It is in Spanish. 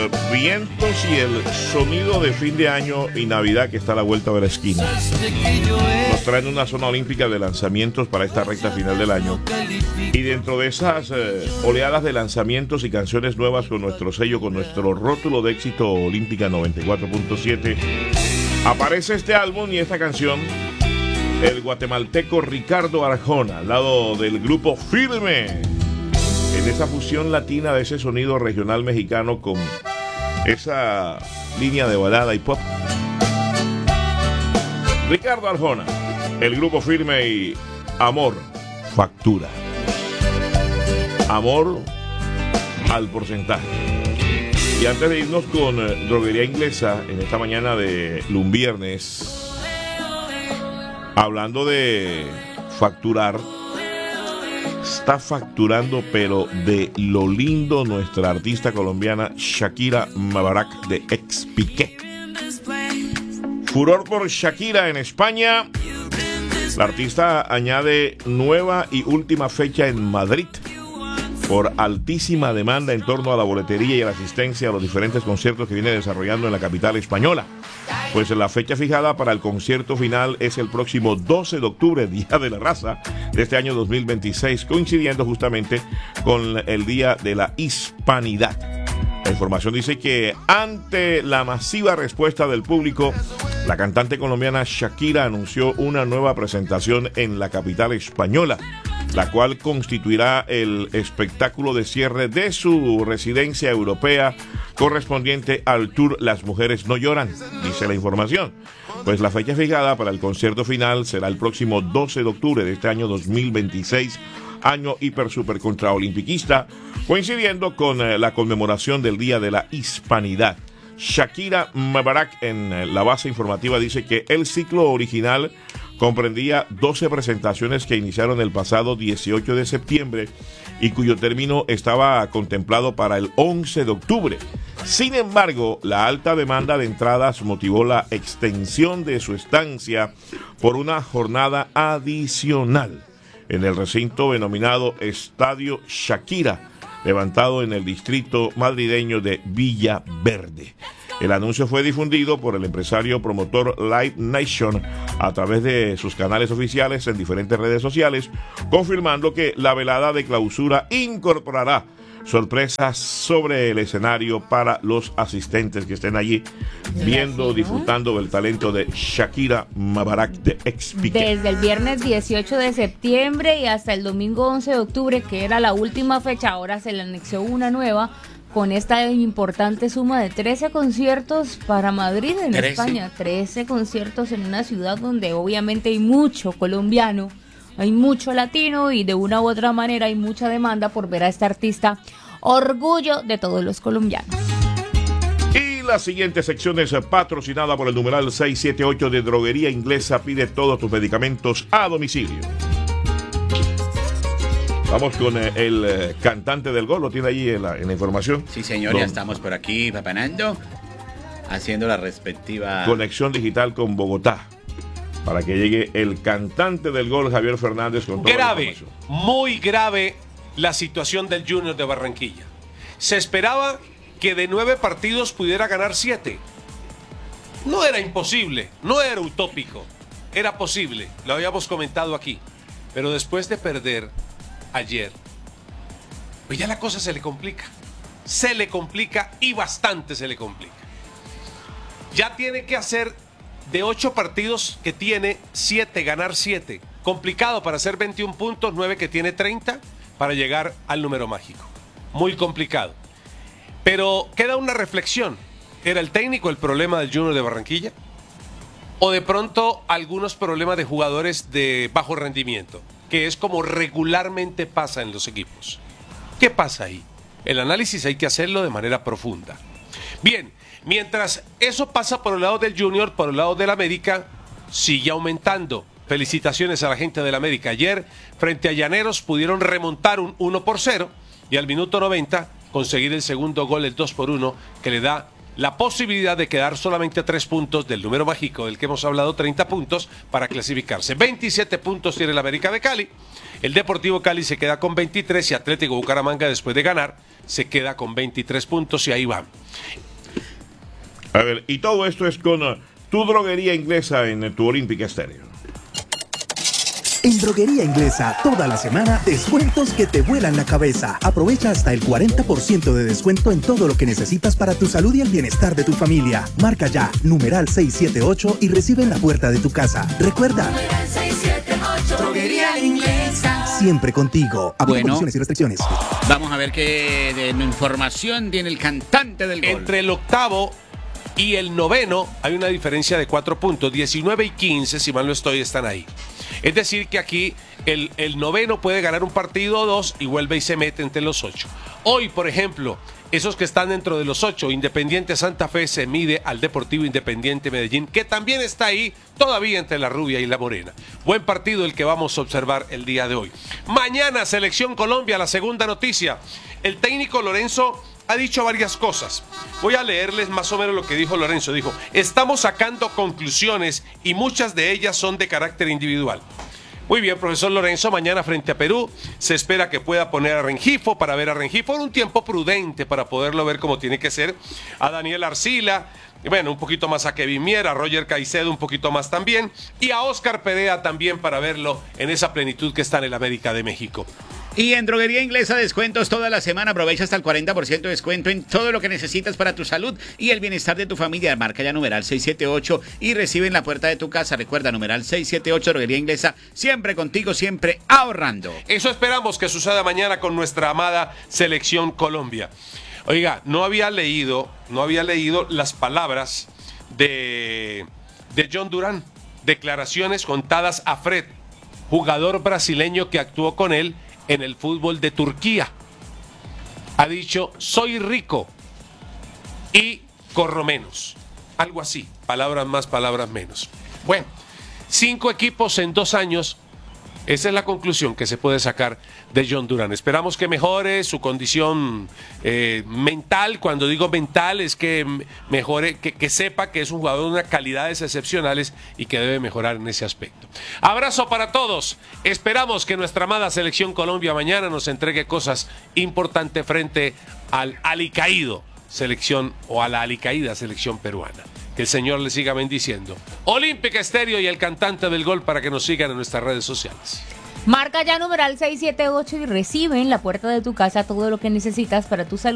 Vientos y el sonido de fin de año y Navidad que está a la vuelta de la esquina. Nos traen una zona olímpica de lanzamientos para esta recta final del año. Y dentro de esas oleadas de lanzamientos y canciones nuevas con nuestro sello, con nuestro rótulo de éxito Olímpica 94.7, aparece este álbum y esta canción, el guatemalteco Ricardo Arjona, al lado del grupo Firme, en esa fusión latina de ese sonido regional mexicano con esa línea de balada y pop. Ricardo Arjona, el grupo Firme y Amor Factura. Amor al porcentaje. Y antes de irnos con Droguería Inglesa en esta mañana de Lumbiernes, hablando de facturar, está facturando pero de lo lindo nuestra artista colombiana Shakira Mabarak de Ex Piqué. Furor por Shakira en España. La artista añade nueva y última fecha en Madrid por altísima demanda en torno a la boletería y a la asistencia a los diferentes conciertos que viene desarrollando en la capital española. Pues la fecha fijada para el concierto final es el próximo 12 de octubre, Día de la Raza, de este año 2026, coincidiendo justamente con el Día de la Hispanidad. La información dice que ante la masiva respuesta del público, la cantante colombiana Shakira anunció una nueva presentación en la capital española, la cual constituirá el espectáculo de cierre de su residencia europea correspondiente al tour Las Mujeres No Lloran, dice la información. Pues la fecha fijada para el concierto final será el próximo 12 de octubre de este año 2026, año hiper super contraolimpiquista, coincidiendo con la conmemoración del Día de la Hispanidad. Shakira Mabarak en la base informativa dice que el ciclo original comprendía 12 presentaciones que iniciaron el pasado 18 de septiembre y cuyo término estaba contemplado para el 11 de octubre. Sin embargo, la alta demanda de entradas motivó la extensión de su estancia por una jornada adicional en el recinto denominado Estadio Shakira, levantado en el distrito madrileño de Villaverde. El anuncio fue difundido por el empresario promotor Live Nation a través de sus canales oficiales en diferentes redes sociales, confirmando que la velada de clausura incorporará sorpresas sobre el escenario para los asistentes que estén allí viendo, disfrutando del talento de Shakira Mabarak de Ex Piqué. Desde el viernes 18 de septiembre y hasta el domingo 11 de octubre, que era la última fecha, ahora se le anexó una nueva, con esta importante suma de 13 conciertos para Madrid en 13. España. 13 conciertos en una ciudad donde obviamente hay mucho colombiano, hay mucho latino y de una u otra manera hay mucha demanda por ver a esta artista, orgullo de todos los colombianos. Y la siguiente sección es patrocinada por el numeral 678 de Droguería Inglesa. Pide todos tus medicamentos a domicilio. Vamos con el cantante del gol, lo tiene ahí en la información. Sí, señor, ya estamos por aquí papanando, haciendo la respectiva conexión digital con Bogotá, para que llegue el cantante del gol, Javier Fernández, con toda la información. Muy grave la situación del Junior de Barranquilla. Se esperaba que de 9 partidos pudiera ganar 7. No era imposible, no era utópico, era posible, lo habíamos comentado aquí. Pero después de perder ayer, pues ya la cosa se le complica y bastante se le complica. Ya tiene que hacer de 8 partidos que tiene 7, ganar 7. Complicado para hacer 21 puntos, 9 que tiene 30 para llegar al número mágico. Muy complicado. Pero queda una reflexión. ¿Era el técnico el problema del Junior de Barranquilla? ¿O de pronto algunos problemas de jugadores de bajo rendimiento? Que es como regularmente pasa en los equipos. ¿Qué pasa ahí? El análisis hay que hacerlo de manera profunda. Bien, mientras eso pasa por el lado del Junior, por el lado del América, sigue aumentando. Felicitaciones a la gente del América. Ayer, frente a Llaneros, pudieron remontar un 1-0 y al minuto 90 conseguir el segundo gol, el 2-1, que le da la posibilidad de quedar solamente a 3 puntos del número mágico del que hemos hablado, 30 puntos, para clasificarse. 27 puntos tiene el América de Cali. El Deportivo Cali se queda con 23 y Atlético Bucaramanga, después de ganar, se queda con 23 puntos y ahí va. A ver, y todo esto es con tu droguería inglesa en tu Olímpica Estéreo. En Droguería Inglesa, toda la semana, descuentos que te vuelan la cabeza. Aprovecha hasta el 40% de descuento en todo lo que necesitas para tu salud y el bienestar de tu familia. Marca ya, numeral 678 y recibe en la puerta de tu casa. Recuerda, numeral 678, Droguería Inglesa. Siempre contigo. Aplica condiciones y restricciones. Vamos a ver qué de información tiene el cantante del gol. Entre el octavo y el noveno hay una diferencia de 4 puntos. 19 y 15, si mal no estoy, están ahí. Es decir, que aquí el noveno puede ganar un partido o dos y vuelve y se mete entre los 8. Hoy, por ejemplo, esos que están dentro de los 8, Independiente Santa Fe se mide al Deportivo Independiente Medellín, que también está ahí todavía entre la rubia y la morena. Buen partido el que vamos a observar el día de hoy. Mañana, Selección Colombia, la segunda noticia. El técnico Lorenzo ha dicho varias cosas. Voy a leerles más o menos lo que dijo Lorenzo. Dijo, estamos sacando conclusiones y muchas de ellas son de carácter individual. Muy bien, profesor Lorenzo, mañana frente a Perú se espera que pueda poner a Rengifo para ver a Rengifo en un tiempo prudente para poderlo ver como tiene que ser. A Daniel Arcila, bueno, un poquito más a Kevin Mier, a Roger Caicedo un poquito más también, y a Oscar Perea también para verlo en esa plenitud que está en el América de México. Y en Droguería Inglesa, descuentos toda la semana. Aprovecha hasta el 40% de descuento en todo lo que necesitas para tu salud y el bienestar de tu familia. Marca ya numeral 678 y recibe en la puerta de tu casa. Recuerda, numeral 678, Droguería Inglesa, siempre contigo, siempre ahorrando. Eso esperamos que suceda mañana con nuestra amada Selección Colombia. Oiga, no había leído las palabras de John Durán. Declaraciones contadas a Fred, jugador brasileño que actuó con él en el fútbol de Turquía. Ha dicho, soy rico y corro menos. Algo así, palabras más, palabras menos. Bueno, 5 equipos en 2 años. Esa es la conclusión que se puede sacar de John Durán. Esperamos que mejore su condición mental. Cuando digo mental es que mejore, que sepa que es un jugador de unas calidades excepcionales y que debe mejorar en ese aspecto. Abrazo para todos. Esperamos que nuestra amada Selección Colombia mañana nos entregue cosas importantes frente al alicaído selección o a la alicaída selección peruana. Que el Señor le siga bendiciendo. Olímpica Estéreo y el cantante del gol para que nos sigan en nuestras redes sociales. Marca ya numeral 678 y recibe en la puerta de tu casa todo lo que necesitas para tu salud.